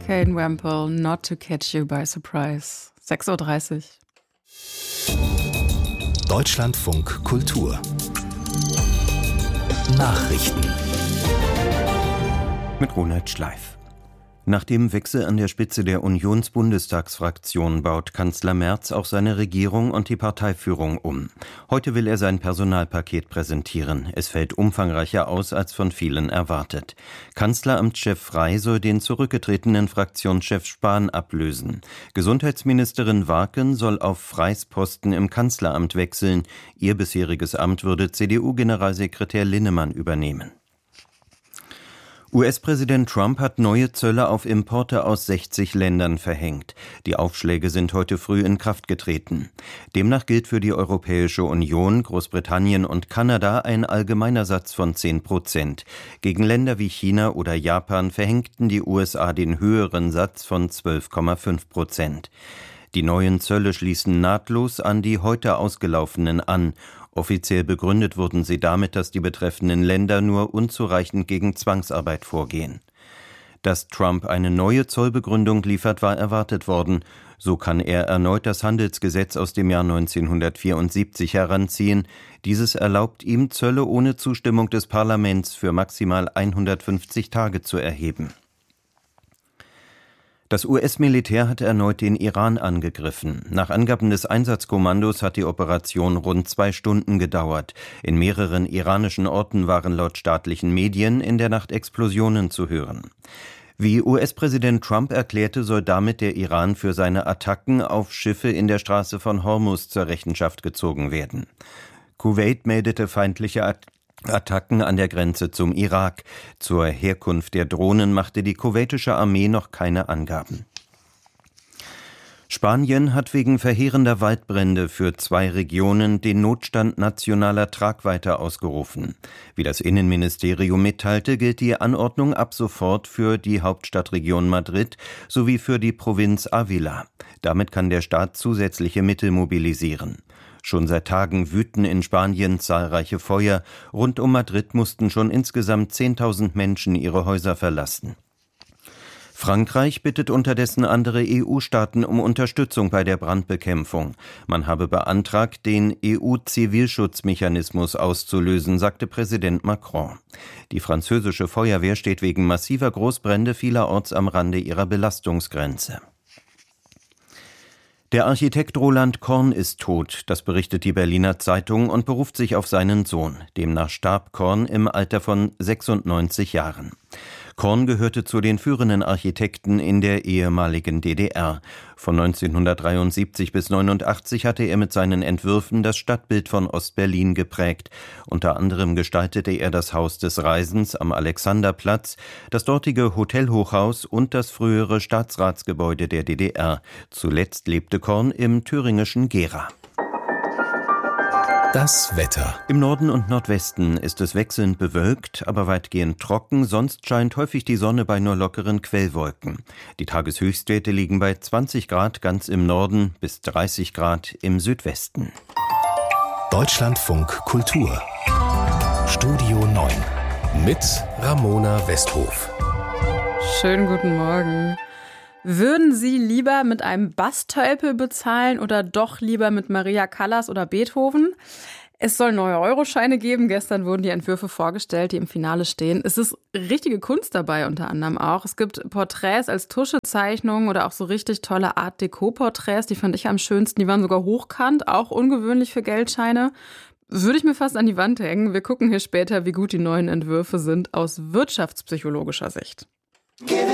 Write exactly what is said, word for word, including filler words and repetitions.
Hurricane Wample, Not to Catch You by Surprise. sechs Uhr dreißig. Deutschlandfunk Kultur Nachrichten mit Ronald Schleif. Nach dem Wechsel an der Spitze der Unionsbundestagsfraktion baut Kanzler Merz auch seine Regierung und die Parteiführung um. Heute will er sein Personalpaket präsentieren. Es fällt umfangreicher aus als von vielen erwartet. Kanzleramtschef Frey soll den zurückgetretenen Fraktionschef Spahn ablösen. Gesundheitsministerin Warken soll auf Freys Posten im Kanzleramt wechseln. Ihr bisheriges Amt würde C D U-Generalsekretär Linnemann übernehmen. U S-Präsident Trump hat neue Zölle auf Importe aus sechzig Ländern verhängt. Die Aufschläge sind heute früh in Kraft getreten. Demnach gilt für die Europäische Union, Großbritannien und Kanada ein allgemeiner Satz von zehn Prozent. Gegen Länder wie China oder Japan verhängten die U S A den höheren Satz von zwölf Komma fünf Prozent. Die neuen Zölle schließen nahtlos an die heute ausgelaufenen an. Offiziell begründet wurden sie damit, dass die betreffenden Länder nur unzureichend gegen Zwangsarbeit vorgehen. Dass Trump eine neue Zollbegründung liefert, war erwartet worden. So kann er erneut das Handelsgesetz aus dem Jahr neunzehnhundertvierundsiebzig heranziehen. Dieses erlaubt ihm, Zölle ohne Zustimmung des Parlaments für maximal hundertfünfzig Tage zu erheben. Das U S-Militär hat erneut den Iran angegriffen. Nach Angaben des Einsatzkommandos hat die Operation rund zwei Stunden gedauert. In mehreren iranischen Orten waren laut staatlichen Medien in der Nacht Explosionen zu hören. Wie U S-Präsident Trump erklärte, soll damit der Iran für seine Attacken auf Schiffe in der Straße von Hormuz zur Rechenschaft gezogen werden. Kuwait meldete feindliche Attacken. Attacken an der Grenze zum Irak. Zur Herkunft der Drohnen machte die kuwaitische Armee noch keine Angaben. Spanien hat wegen verheerender Waldbrände für zwei Regionen den Notstand nationaler Tragweite ausgerufen. Wie das Innenministerium mitteilte, gilt die Anordnung ab sofort für die Hauptstadtregion Madrid sowie für die Provinz Ávila. Damit kann der Staat zusätzliche Mittel mobilisieren. Schon seit Tagen wüten in Spanien zahlreiche Feuer. Rund um Madrid mussten schon insgesamt zehntausend Menschen ihre Häuser verlassen. Frankreich bittet unterdessen andere E U-Staaten um Unterstützung bei der Brandbekämpfung. Man habe beantragt, den E U-Zivilschutzmechanismus auszulösen, sagte Präsident Macron. Die französische Feuerwehr steht wegen massiver Großbrände vielerorts am Rande ihrer Belastungsgrenze. Der Architekt Roland Korn ist tot, das berichtet die Berliner Zeitung und beruft sich auf seinen Sohn. Demnach starb Korn im Alter von sechsundneunzig Jahren. Korn gehörte zu den führenden Architekten in der ehemaligen D D R. Von neunzehnhundertdreiundsiebzig bis neunundachtzig hatte er mit seinen Entwürfen das Stadtbild von Ostberlin geprägt. Unter anderem gestaltete er das Haus des Reisens am Alexanderplatz, das dortige Hotelhochhaus und das frühere Staatsratsgebäude der D D R. Zuletzt lebte Korn im thüringischen Gera. Das Wetter. Im Norden und Nordwesten ist es wechselnd bewölkt, aber weitgehend trocken, sonst scheint häufig die Sonne bei nur lockeren Quellwolken. Die Tageshöchstwerte liegen bei zwanzig Grad ganz im Norden bis dreißig Grad im Südwesten. Deutschlandfunk Kultur Studio neun mit Ramona Westhof. Schönen guten Morgen. Würden Sie lieber mit einem Bastölpel bezahlen oder doch lieber mit Maria Callas oder Beethoven? Es soll neue Euroscheine geben. Gestern wurden die Entwürfe vorgestellt, die im Finale stehen. Es ist richtige Kunst dabei unter anderem auch. Es gibt Porträts als Tuschezeichnungen oder auch so richtig tolle Art-Déco-Porträts. Die fand ich am schönsten. Die waren sogar hochkant, auch ungewöhnlich für Geldscheine. Würde ich mir fast an die Wand hängen. Wir gucken hier später, wie gut die neuen Entwürfe sind aus wirtschaftspsychologischer Sicht.